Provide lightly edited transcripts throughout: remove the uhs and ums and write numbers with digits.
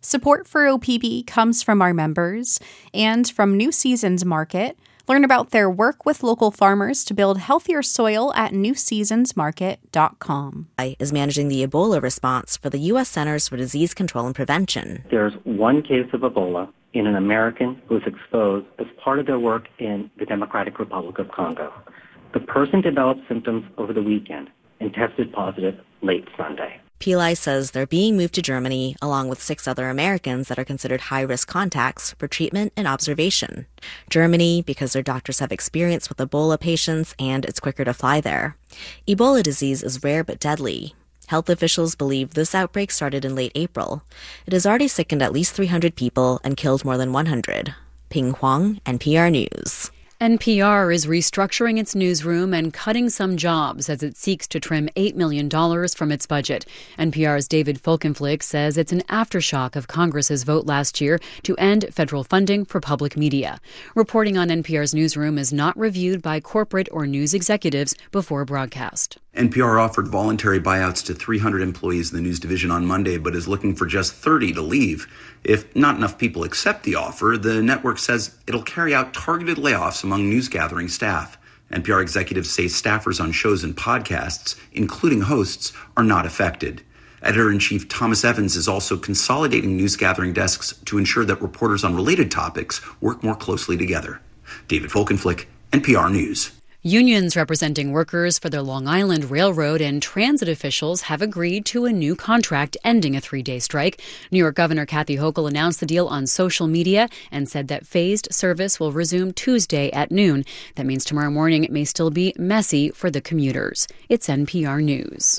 Support for OPB comes from our members and from New Seasons Market. Learn about their work with local farmers to build healthier soil at newseasonsmarket.com. Is managing the Ebola response for the U.S. Centers for Disease Control and Prevention. There's one case of Ebola in an American who was exposed as part of their work in the Democratic Republic of Congo. The person developed symptoms over the weekend and tested positive late Sunday. Pillai says they're being moved to Germany along with 6 other Americans that are considered high-risk contacts for treatment and observation. Germany, because their doctors have experience with Ebola patients and it's quicker to fly there. Ebola disease is rare but deadly. Health officials believe this outbreak started in late April. It has already sickened at least 300 people and killed more than 100. Ping Huang, NPR News. NPR is restructuring its newsroom and cutting some jobs as it seeks to trim $8 million from its budget. NPR's David Folkenflik says it's an aftershock of Congress's vote last year to end federal funding for public media. Reporting on NPR's newsroom is not reviewed by corporate or news executives before broadcast. NPR offered voluntary buyouts to 300 employees in the news division on Monday, but is looking for just 30 to leave. If not enough people accept the offer, the network says it'll carry out targeted layoffs among news gathering staff. NPR executives say staffers on shows and podcasts, including hosts, are not affected. Editor-in-chief Thomas Evans is also consolidating news gathering desks to ensure that reporters on related topics work more closely together. David Folkenflik, NPR News. Unions representing workers for the Long Island Railroad and transit officials have agreed to a new contract ending a 3-day strike. New York Governor Kathy Hochul announced the deal on social media and said that phased service will resume Tuesday at noon. That means tomorrow morning it may still be messy for the commuters. It's NPR News.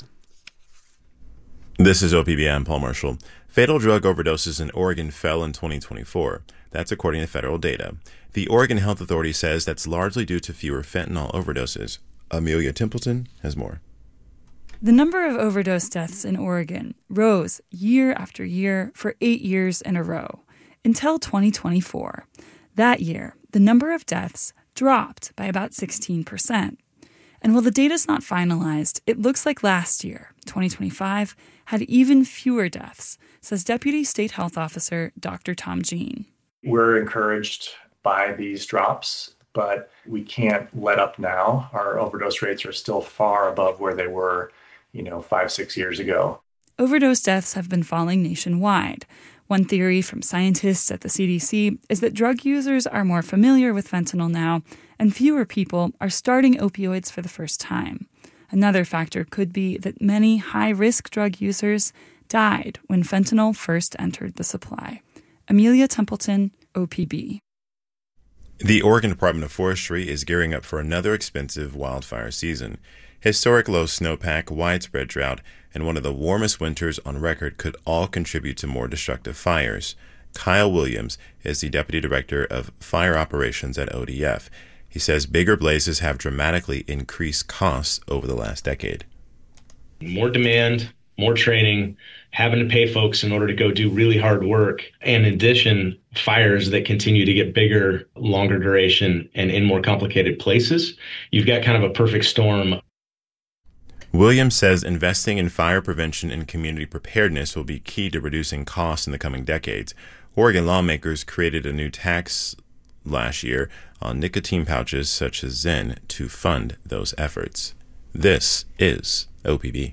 This is OPB. I'm Paul Marshall. Fatal drug overdoses in Oregon fell in 2024. That's according to federal data. The Oregon Health Authority says that's largely due to fewer fentanyl overdoses. Amelia Templeton has more. The number of overdose deaths in Oregon rose year after year for 8 years in a row until 2024. That year, the number of deaths dropped by about 16%. And while the data's not finalized, it looks like last year, 2025, had even fewer deaths, says Deputy State Health Officer Dr. Tom Jean. We're encouraged by these drops, but we can't let up now. Our overdose rates are still far above where they were, 5-6 years ago. Overdose deaths have been falling nationwide. One theory from scientists at the CDC is that drug users are more familiar with fentanyl now, and fewer people are starting opioids for the first time. Another factor could be that many high-risk drug users died when fentanyl first entered the supply. Amelia Templeton, OPB. The Oregon Department of Forestry is gearing up for another expensive wildfire season. Historic low snowpack, widespread drought, and one of the warmest winters on record could all contribute to more destructive fires. Kyle Williams is the Deputy Director of Fire Operations at ODF. He says bigger blazes have dramatically increased costs over the last decade. More demand, more training, having to pay folks in order to go do really hard work. And in addition, fires that continue to get bigger, longer duration, and in more complicated places. You've got kind of a perfect storm. Williams says investing in fire prevention and community preparedness will be key to reducing costs in the coming decades. Oregon lawmakers created a new tax last year on nicotine pouches such as Zyn to fund those efforts. This is OPB.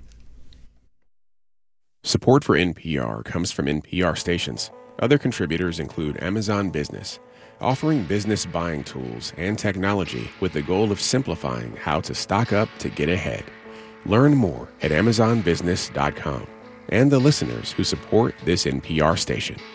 Support for NPR comes from NPR stations. Other contributors include Amazon Business, offering business buying tools and technology with the goal of simplifying how to stock up to get ahead. Learn more at amazonbusiness.com and the listeners who support this NPR station.